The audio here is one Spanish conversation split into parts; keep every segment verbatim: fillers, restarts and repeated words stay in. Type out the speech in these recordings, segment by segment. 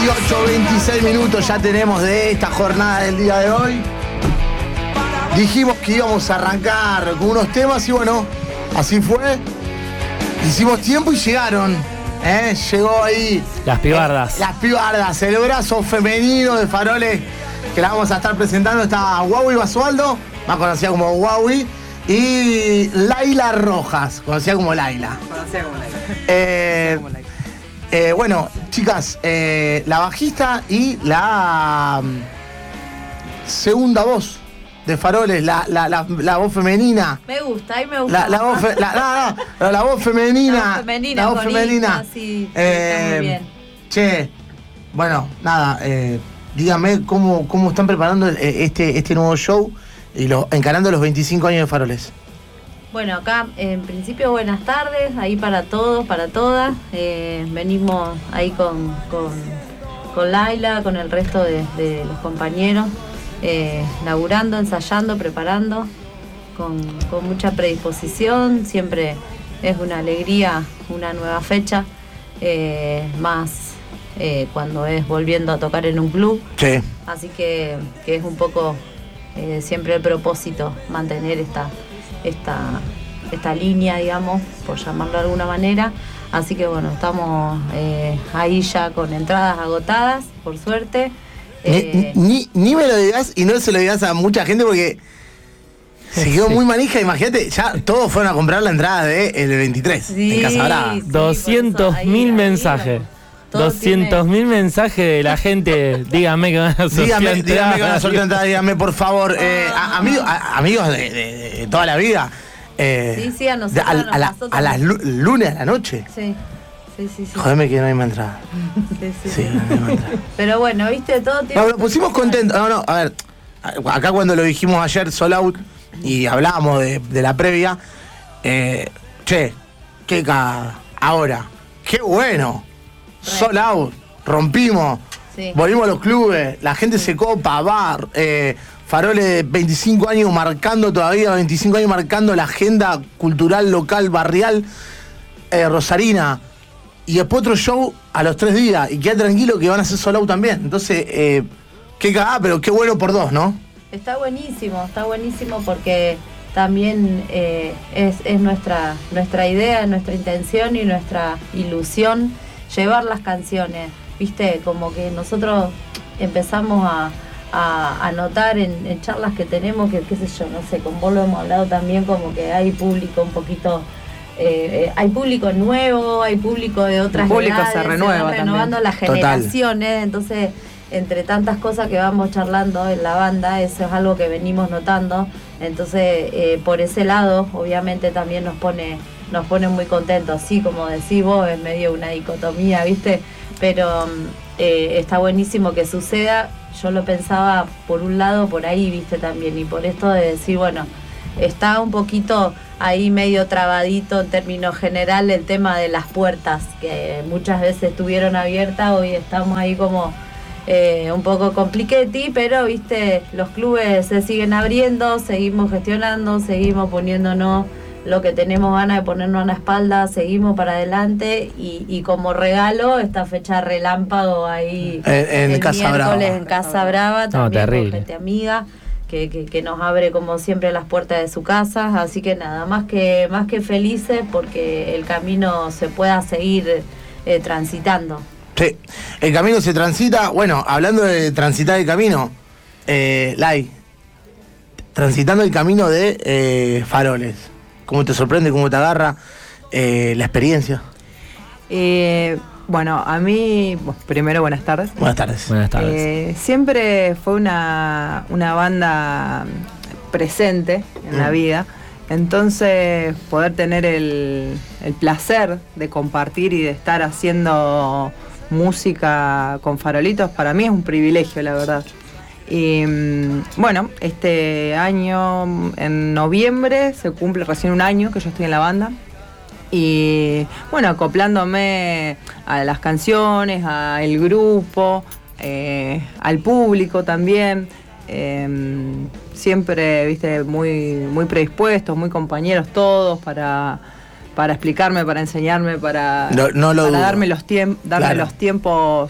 dieciocho, veintiséis minutos ya tenemos de esta jornada del día de hoy. Dijimos que íbamos a arrancar con unos temas y bueno, así fue. Hicimos tiempo y llegaron. ¿eh? Llegó ahí. Las pibardas. Eh, las pibardas, el brazo femenino de Faroles que la vamos a estar presentando. Está Wawi Basualdo, más conocida como Wawi. Y Laila Rojas, conocida como Laila. Conocida como Laila. Eh, eh, bueno, chicas, eh, la bajista y la um, segunda voz de Faroles, la, la, la, la voz femenina. Me gusta, ahí me gusta. La, la, voz, fe, la, no, no, la voz femenina. La voz femenina, la voz femenina. Hija, sí, eh, está muy bien. Che, bueno, nada, eh, dígame cómo, cómo están preparando este, este nuevo show y lo, encarando los veinticinco años de Faroles. Bueno, acá en principio buenas tardes, ahí para todos, para todas. Eh, venimos ahí con, con, con Laila, con el resto de, de los compañeros, eh, laburando, ensayando, preparando, con, con mucha predisposición. Siempre es una alegría, una nueva fecha, eh, más eh, cuando es volviendo a tocar en un club. Sí. Así que, que es un poco eh, siempre el propósito, mantener esta... Esta, esta línea, digamos, por llamarlo de alguna manera. Así que bueno, estamos eh, ahí ya con entradas agotadas, por suerte. Eh, ni, ni, ni me lo digas y no se lo digas a mucha gente porque se quedó muy manija. Imagínate, ya todos fueron a comprar la entrada del veintitrés sí, en Casa Brava. Sí, doscientos mil mensajes. doscientos mil mensajes de la gente. Dígame que van a sortear dígame, entradas. dígame que van a sortear entradas, dígame por favor. Eh, a, amigos, a, amigos de, de, de toda la vida. Eh, sí, sí, a nosotros. De, a, a, la, a las lunes a la noche. Sí. Sí, sí, sí. Jodeme que no hay más entrada. Sí, sí, sí, sí. no hay más entrada. Pero bueno, viste, todo tiene. No, lo pusimos contentos. No, no, a ver. Acá cuando lo dijimos ayer, Sold Out, y hablábamos de, de la previa. Eh, che, qué cagada. Ahora, qué bueno. Sold Out. Rompimos, sí. Volvimos a los clubes, la gente se copa, va, eh, Faroles veinticinco años marcando todavía, veinticinco años marcando la agenda cultural, local, barrial, eh, rosarina, y después otro show a los tres días, y queda tranquilo que van a hacer Sold Out también. Entonces, eh, qué cagada, pero qué bueno por dos, ¿no? Está buenísimo, está buenísimo porque también eh, es, es nuestra, nuestra idea, nuestra intención y nuestra ilusión llevar las canciones, viste, como que nosotros empezamos a, a, a notar en, en charlas que tenemos, que qué sé yo, no sé, con vos lo hemos hablado también, como que hay público un poquito, eh, eh, hay público nuevo, hay público de otras edades. El público edades, se renueva se van renovando también. Las generaciones. Total. Entonces, entre tantas cosas que vamos charlando en la banda, eso es algo que venimos notando, entonces eh, por ese lado obviamente también nos pone nos pone muy contentos, sí, como decís vos, es medio una dicotomía, ¿viste? Pero eh, está buenísimo que suceda. Yo lo pensaba por un lado, por ahí, ¿viste? También, y por esto de decir, bueno, está un poquito ahí medio trabadito en términos general el tema de las puertas, que muchas veces estuvieron abiertas, hoy estamos ahí como eh, un poco compliquetti, pero, ¿viste? Los clubes se siguen abriendo, seguimos gestionando, seguimos poniéndonos lo que tenemos ganas de ponernos a la espalda, seguimos para adelante y, y como regalo esta fecha relámpago ahí en, en Casa Brava. En Casa Brava, también no, con gente amiga que, que, que nos abre como siempre las puertas de su casa, así que nada, más que, más que felices porque el camino se pueda seguir eh, transitando. Sí, el camino se transita, bueno, hablando de transitar el camino, eh, Lai, transitando el camino de eh, Faroles. ¿Cómo te sorprende, cómo te agarra eh, la experiencia? Eh, bueno, a mí, bueno, primero buenas tardes. Buenas tardes. Buenas tardes. Eh, siempre fue una, una banda presente en mm. la vida, entonces poder tener el, el placer de compartir y de estar haciendo música con Farolitos, para mí es un privilegio, la verdad. Y bueno, este año, en noviembre, se cumple recién un año que yo estoy en la banda. Y bueno, acoplándome a las canciones, al grupo, eh, al público también. Eh, siempre, viste, muy, muy predispuestos, muy compañeros todos para, para explicarme, para enseñarme, para, no, no lo para dudo. darme, los, tiemp- darme claro. los tiempos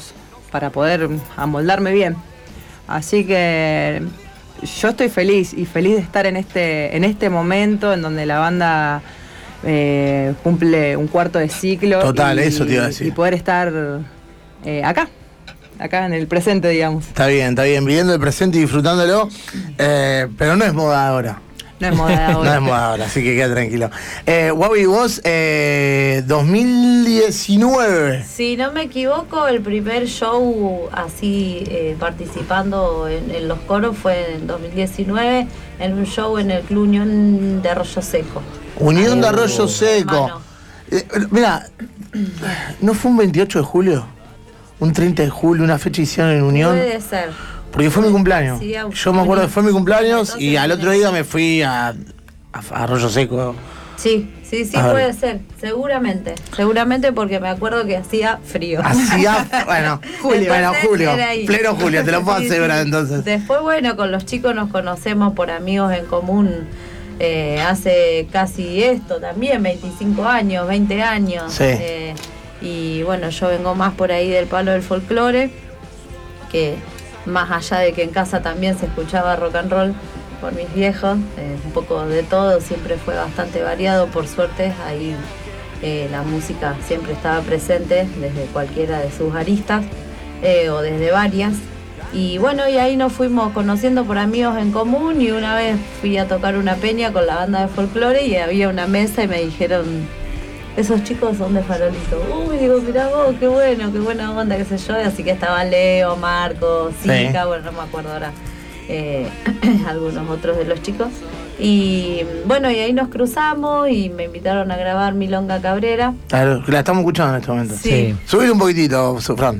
para poder amoldarme bien. Así que yo estoy feliz y feliz de estar en este, en este momento en donde la banda eh, cumple un cuarto de ciclo. Total, y, eso te iba a decir. Y poder estar eh, acá, acá en el presente, digamos. Está bien, está bien, viviendo el presente y disfrutándolo, eh, pero no es moda ahora. No es moda ahora. No es moda ahora, así que queda tranquilo. Eh, Wabi, vos, eh, dos mil diecinueve. Si no me equivoco, el primer show así eh, participando en, en los coros fue en dos mil diecinueve, en un show en el Club Unión de Arroyo Seco. Unión Ahí, de Arroyo Seco. Mano. Eh, mira, ¿no fue un veintiocho de julio? ¿Un treinta de julio, una fecha hicieron en Unión? Puede ser. Porque fue mi cumpleaños. Sí, Yo me acuerdo que fue mi cumpleaños Entonces, y al otro día me fui a, a, a Arroyo Seco. Sí, sí, sí, A puede ver. ser, seguramente. Seguramente porque me acuerdo que hacía frío. Hacía, bueno, julio, bueno, Entonces, julio, era ahí. pleno julio, te lo puedo Sí, asegurar sí. entonces. Después, bueno, con los chicos nos conocemos por amigos en común eh, hace casi esto también, veinticinco años, veinte años. Sí. Eh, y bueno, yo vengo más por ahí del palo del folclore, que más allá de que en casa también se escuchaba rock and roll por mis viejos, eh, un poco de todo, siempre fue bastante variado, por suerte, ahí eh, la música siempre estaba presente desde cualquiera de sus aristas eh, o desde varias. Y bueno, y ahí nos fuimos conociendo por amigos en común y una vez fui a tocar una peña con la banda de folclore y había una mesa y me dijeron, esos chicos son de Farolito. Uy, digo, mirá vos, qué bueno, qué buena onda, qué sé yo. Así que estaba Leo, Marco, Zika, Sí. bueno, no me acuerdo ahora, eh, algunos otros de los chicos. Y bueno, y ahí nos cruzamos y me invitaron a grabar Milonga Cabrera. Claro, la estamos escuchando en este momento. Sí. Sí. Subir un poquitito, Fran.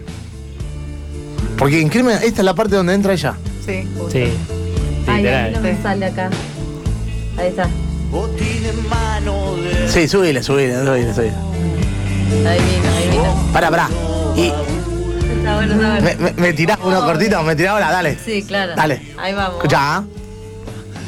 Porque en Crimen, esta es la parte donde entra ella. Sí, justo. Sí. Ay, a mí no Literal. me sale acá. Ahí está. Sí, subile, subile, subile, subile. Ahí vino, ahí vino. Pará, pará. Y Está bueno, está bueno. me, me, me tirás uno cortito, me tirás ahora, dale. Sí, claro. Dale. Ahí vamos. Escuchá, ¿eh?